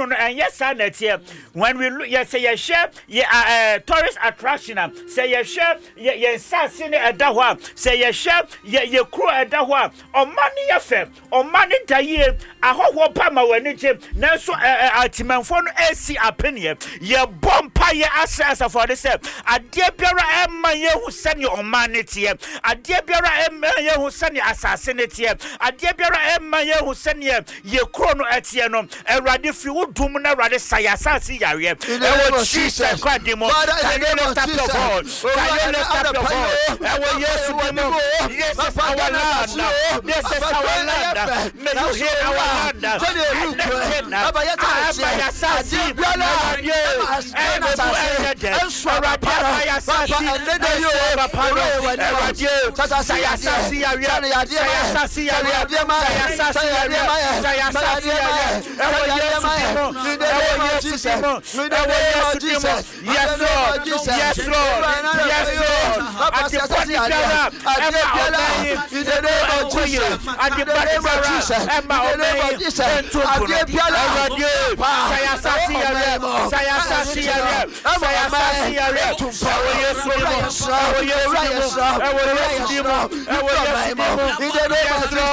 no and yes here when we look yes say share tourist attraction say share sase ne eda ho say share ye kro eda ho omani yefe omani daye ahoho pa ma wani gye na so atimanfo no AC apenie ye bompa ye asasa for this ade biara emma ye hu sane omani tie ade biara emma ye hu sane asase ne tie ade biara emma ye hu sane ye kro no etie no Erade fi wudum na Erade sayasasi yare. Ewo Jesus Christ demo. Can you lift up your voice? Can you lift up your voice? Ewo Yesu demo. This is our land. This is our land. May you hear our land. Sayasasi. Yes, Lord. Yes, Lord. Yes, Lord. At the body in the name of Jesus. At the body Emma Sayasasi